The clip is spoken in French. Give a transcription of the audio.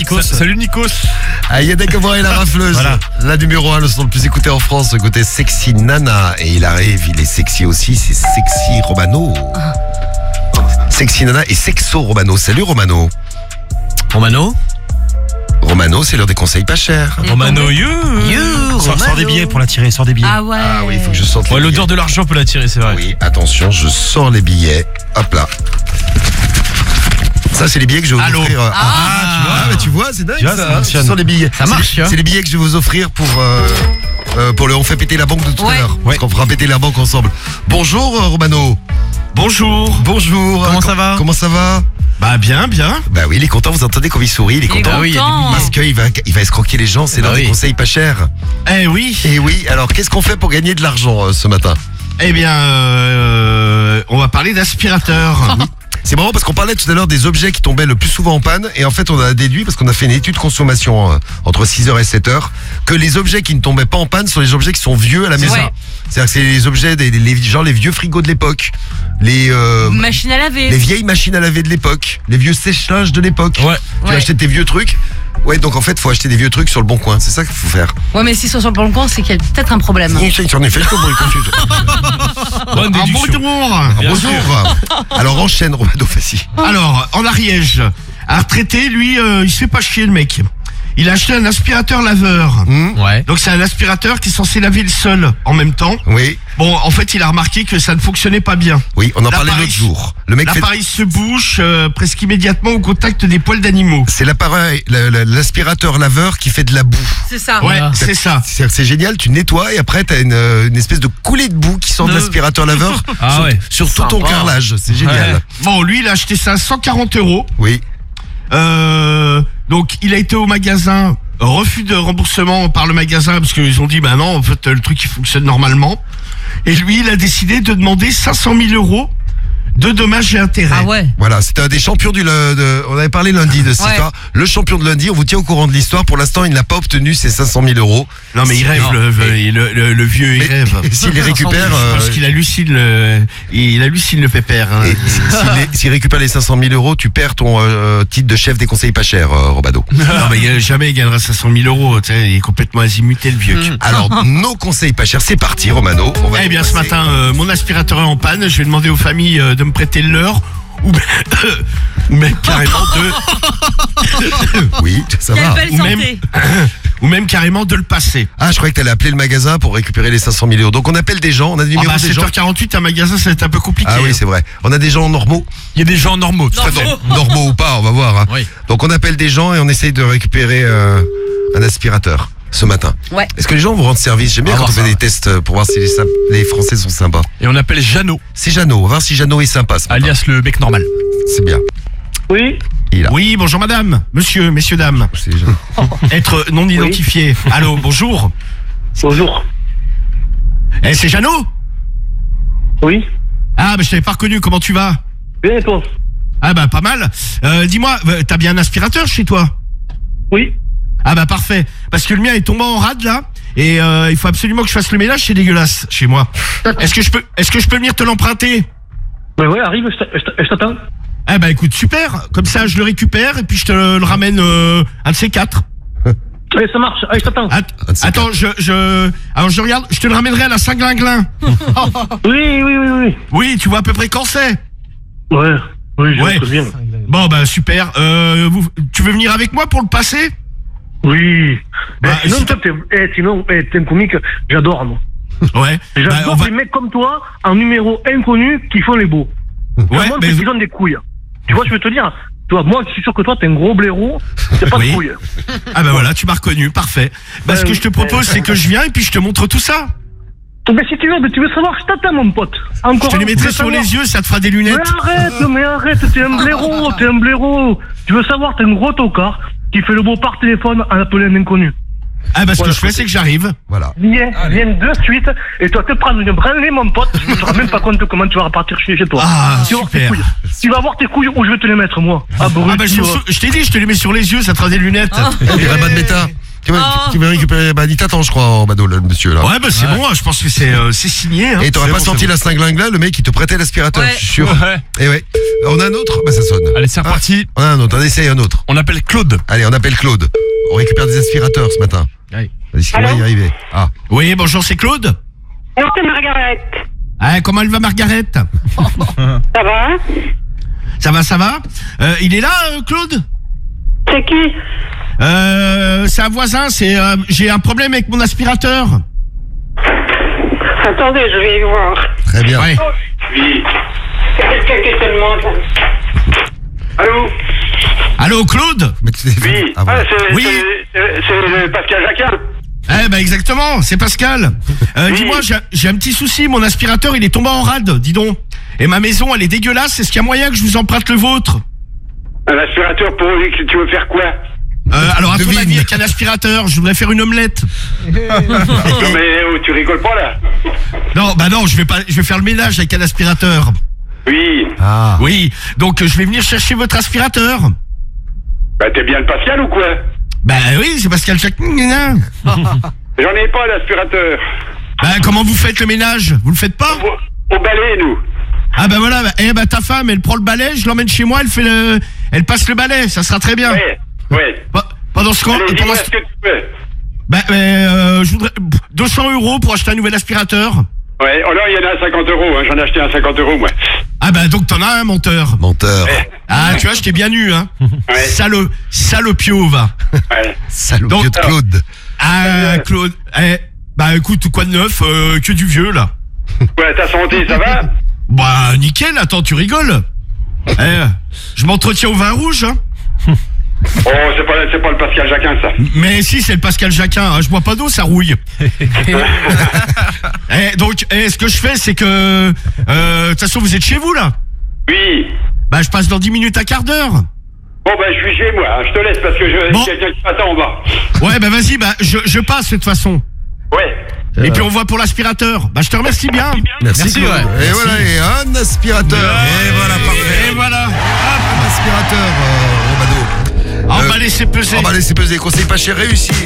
Nikos. Salut Nikos. Yadek Amora et la rafleuse. Voilà. La numéro 1, le son le plus écouté en France, côté Sexy Nana. Et il arrive, il est sexy aussi, c'est Sexy Romano. Sexy Nana et Sexo Romano. Salut Romano. Romano, c'est l'heure des conseils pas chers. Romano, Sors des billets pour l'attirer, sors des billets. Ah ouais. Ah oui, il faut que je sorte les l'odeur de l'argent peut l'attirer, c'est vrai. Oui, attention, je sors les billets. Hop là. Ça, c'est les billets que je vais vous offrir. Tu vois, c'est dingue Tu vois, ça. ça fonctionne. Je sors les billets. Ça marche, C'est les billets que je vais vous offrir pour le On fait péter la banque de tout à l'heure. Parce qu'on fera péter la banque ensemble. Bonjour Romano. Bonjour. Comment ça va? Comment ça va? Bah bien. Bah oui, il est content, vous entendez comme il sourit, il est content. oui, Parce qu'il va escroquer les gens, c'est l'un des conseils pas chers. Eh oui. Et oui, alors qu'est-ce qu'on fait pour gagner de l'argent ce matin? Eh bien, on va parler d'aspirateur. C'est marrant parce qu'on parlait tout à l'heure des objets qui tombaient le plus souvent en panne et en fait on a déduit, parce qu'on a fait une étude consommation entre 6h et 7h, que les objets qui ne tombaient pas en panne sont les objets qui sont vieux à la maison. Ouais. C'est-à-dire que c'est les objets, genre les vieux frigos de l'époque, les Machine à laver. vieilles machines à laver de l'époque, les vieux sèche-linges de l'époque. Ouais. Tu vas acheter tes vieux trucs. Ouais, donc en fait, faut acheter des vieux trucs sur le bon coin. C'est ça qu'il faut faire. Ouais, mais s'ils sont sur le bon coin, c'est qu'il y a peut-être un problème. En effet, je comprends. Bonne déduction. Bonjour. Alors enchaîne, Romano, vas-y. Alors, en Ariège, un retraité, lui, il se fait pas chier le mec. Il a acheté un aspirateur laveur. Ouais. Donc c'est un aspirateur qui est censé laver le sol en même temps. Oui, Bon, en fait, il a remarqué que ça ne fonctionnait pas bien. oui, on en parlait L'appareil- l'autre jour. Le mec fait... L'appareil se bouche presque immédiatement au contact des poils d'animaux. C'est l'appareil, l'aspirateur laveur qui fait de la boue. C'est ça. Ouais, c'est ça. C'est génial, tu nettoies et après t'as une espèce de coulée de boue qui sort de l'aspirateur laveur Ah ouais. sur tout ton carrelage. C'est génial. Ouais. Bon, lui, il a acheté ça à 140 €. Oui. Donc, il a été au magasin, refus de remboursement par le magasin parce qu'ils ont dit, bah non, en fait, le truc il fonctionne normalement. Et lui, il a décidé de demander 500 000 € de dommages et intérêts. Ah ouais. Voilà, c'était un des champions on avait parlé lundi de cette histoire. Le champion de lundi, on vous tient au courant de l'histoire. Pour l'instant, il n'a pas obtenu ses 500 000 €. Non, mais il rêve, le vieux, il Mais rêve. s'il les récupère, Je pense qu'il hallucine le pépère. Hein. s'il récupère les 500 000 €, tu perds ton titre de chef des conseils pas chers, Robado. Non, mais jamais il gagnera 500 000 €. Tu sais, il est complètement azimuté, le vieux. Alors, nos conseils pas chers, c'est parti, Romano. On va Eh bien, ce passer. matin, mon aspirateur est en panne. Je vais demander aux familles de me prêter le leur. Ou même carrément de... Oui, ça Quelle va. belle Ou même- santé. ou même carrément de le passer. Ah, je croyais que t'allais appeler le magasin pour récupérer les 500 000 €. Donc, on appelle des gens, on a des Ah numéros bah, des gens. 7h48, un magasin, ça va être un peu compliqué. Ah oui, c'est vrai. On a des gens normaux. Il y a des gens normaux. Enfin, normaux ou pas, on va voir. Hein. Oui. Donc, on appelle des gens et on essaye de récupérer un aspirateur ce matin. Ouais. Est-ce que les gens vous rendent service? J'aime bien On va quand on voir fait ça. des tests pour voir si les Français sont sympas. Et on appelle Jeannot, C'est Jeannot, on va voir si Jeannot est sympa ce matin. alias le mec normal. C'est bien. Oui, Il est là. Oui, bonjour madame, monsieur, messieurs, dames. C'est Jeannot. Être non identifié. Allô, bonjour. bonjour. Eh, c'est Jeannot? Oui, Ah, bah je t'avais pas reconnu, comment tu vas? bien et toi? Ah bah pas mal. Dis-moi, t'as bien un aspirateur chez toi? Oui, Ah bah parfait. Parce que le mien est tombé en rade là. Et il faut absolument que je fasse le ménage, c'est dégueulasse chez moi. Est-ce que je peux venir te l'emprunter? ben ouais, arrive, je t'attends. Ah bah écoute, super. Comme ça, je le récupère et puis je te le ramène un de ces quatre. Allez, ça marche, allez, je t'attends. Attends, alors je regarde, je te le ramènerai à la Saint-Glinglin. Oui. Oui, tu vois à peu près quand c'est? Ouais, oui, je Ouais. me souviens. Bon bah super. Tu veux venir avec moi pour le passer? Oui. Bah, sinon, si toi, t'es un comique, j'adore, moi. Ouais. Bah, J'adore les mecs comme toi, en numéro inconnu, qui font les beaux. Ouais, Vraiment, mais ils ont des couilles. Tu vois, je veux te dire, toi, moi, je suis sûr que toi, t'es un gros blaireau, t'as pas Oui. de couilles. ah bah voilà, tu m'as reconnu, parfait. Bah ce que je te propose, c'est que je viens et puis je te montre tout ça. Mais si tu veux savoir, je t'attends, mon pote. Encore Je te les un, mettrai tu veux sur savoir. les yeux, ça te fera des lunettes. Mais arrête, t'es un blaireau. Tu veux savoir, t'es un gros tocard qui fait le beau par téléphone en appelant un inconnu. Ah bah ce que je fais, c'est que j'arrive. Voilà. Viens de suite, et toi te prendre une branlée, mon pote, tu ne te rends même pas compte comment tu vas repartir chez toi. Ah, Tu vas voir tes super. couilles. Tu vas voir tes couilles où je vais te les mettre, moi. Ah bah je t'ai dit, je te les mets sur les yeux, ça te fera des lunettes. Et rabat de bêta. Tu veux récupérer, bah, il t'attend, je crois, Romano, le monsieur, là. Ouais, bah c'est bon, je pense que c'est signé. Hein. Et t'aurais C'est pas bon, sorti c'est la cinglingue là, le mec, il te prêtait l'aspirateur, Ouais. je suis sûr. Ouais. Et ouais. On a un autre? Bah, ça sonne. Allez, c'est reparti. On a un autre, on essaye un autre. On appelle Claude. Allez, on appelle Claude. On récupère des aspirateurs ce matin. Ouais. Est-ce qu'on va y arriver? Ah. Oui, bonjour, c'est Claude. Non, c'est Margaret. Ah, comment elle va, Margaret? Ça va? Ça va. Il est là, Claude? C'est qui? C'est un voisin, j'ai un problème avec mon aspirateur. Attendez, je vais y voir. Très bien. Ouais. Oui. Qu'est-ce que te demande? Allô? Allô, Claude? Mais tu t'es Oui. Ah, voilà. Oui. C'est Pascal Jacquin. Eh ben exactement, c'est Pascal. Oui. Dis-moi, j'ai un petit souci, mon aspirateur il est tombé en rade, dis donc. Et ma maison elle est dégueulasse, est-ce qu'il y a moyen que je vous emprunte le vôtre? Un aspirateur pour lui, tu veux faire quoi? Alors à ton Devine. avis, avec un aspirateur, je voudrais faire une omelette. Non mais tu rigoles pas là. Non, bah non, je vais faire le ménage avec un aspirateur. Oui. Ah. Oui, donc je vais venir chercher votre aspirateur. Bah t'es bien le Pascal ou quoi? Bah oui, c'est Pascal Jacquin. J'en ai pas d'aspirateur. Bah comment vous faites le ménage? Vous le faites pas? Au balai nous. Ah bah voilà, ta femme elle prend le balai, je l'emmène chez moi, elle passe le balai, ça sera très bien. Ouais. Pendant ce temps, Allez, dis-moi ce que tu veux. je voudrais 200 € pour acheter un nouvel aspirateur. Ouais, oh non, il y en a à 50 €, hein. J'en ai acheté un 50 € moi. Ah bah donc t'en as un menteur. Menteur. Ah tu vois, je t'ai bien eu hein. Ouais. Salopio va. Ouais. Salaud Donc, vieux de Claude. Ah Claude, bah écoute, quoi de neuf, que du vieux là. Ouais, ta santé, ça va? Bah nickel, attends, tu rigoles. Je m'entretiens au vin rouge hein. Oh, c'est pas le Pascal Jacquin ça. Mais si, c'est le Pascal Jacquin, hein. Je bois pas d'eau, ça rouille. Donc, ce que je fais, c'est que... De toute façon, vous êtes chez vous, là? Oui. Bah, je passe dans 10 minutes, un quart d'heure. Bon bah je suis chez moi, hein. Je te laisse parce que Bon. quelqu'un qui m'attend en bas. Ouais, bah vas-y, bah je passe, de toute façon. Ouais. Et puis on voit pour l'aspirateur. Bah, je te remercie bien. Merci, Claude. ouais. Et voilà, et un aspirateur. Et voilà, parfait. Et voilà. Un aspirateur, Romano. On va laisser peser. On va laisser peser. Conseil pas cher réussi.